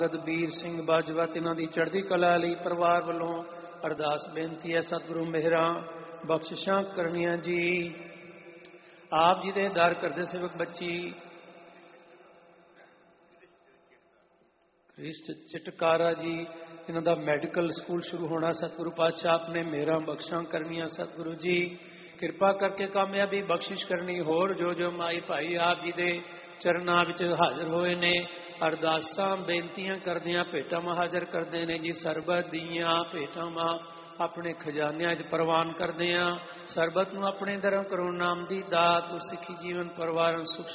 ਗਦਬੀਰ ਸਿੰਘ ਬਾਜਵਾ ਤਿਨਾਂ ਦੀ ਚੜ੍ਹਦੀ ਕਲਾ ਲਈ ਪਰਿਵਾਰ ਵੱਲੋਂ ਅਰਦਾਸ ਬੇਨਤੀ ਹੈ। ਸਤਿਗੁਰੂ ਮਿਹਰਾਂ ਬਖਸ਼ਿਸ਼ਾਂ ਕਰਨੀਆਂ ਜੀ। ਆਪ ਜੀ ਦੇ ਦਰ ਕਰਦੇ ਸੇਵਕ ਬੱਚੀ ਕ੍ਰਿਸ਼ਟ ਚਟਕਾਰਾ ਜੀ, ਇਹਨਾਂ ਦਾ ਮੈਡੀਕਲ ਸਕੂਲ ਸ਼ੁਰੂ ਹੋਣਾ। ਸਤਿਗੁਰੂ ਪਾਤਸ਼ਾਹ ਆਪਣੇ ਮਿਹਰਾਂ ਬਖਸ਼ਾਂ ਕਰਨੀਆਂ। ਸਤਿਗੁਰੂ ਜੀ ਕਿਰਪਾ ਕਰਕੇ ਕਾਮਯਾਬੀ ਬਖਸ਼ਿਸ਼ ਕਰਨੀ। ਹੋਰ ਜੋ ਜੋ ਮਾਈ ਭਾਈ ਆਪ ਜੀ ਦੇ ਚਰਨਾਂ ਵਿੱਚ ਹਾਜ਼ਰ ਹੋਏ ਨੇ, ਅਰਦਾਸਾਂ ਬੇਨਤੀਆਂ ਕਰਦਿਆਂ ਭੇਟਾਂ ਹਾਜ਼ਰ ਕਰਦੇ ਨੇ ਜੀ। ਸਰਬਤ ਦੀਆਂ ਭੇਟਾਂ ਆਪਣੇ ਖਜ਼ਾਨਿਆਂ 'ਚ ਪ੍ਰਵਾਨ ਕਰਦੇ ਹਾਂ। ਸਰਬਤ ਨੂੰ ਆਪਣੇ ਧਰਮ ਕਰੋ ਨਾਮ ਦੀ ਦਾਤ, ਸਿੱਖੀ ਜੀਵਨ ਪਰਿਵਾਰਨ ਸੁਖ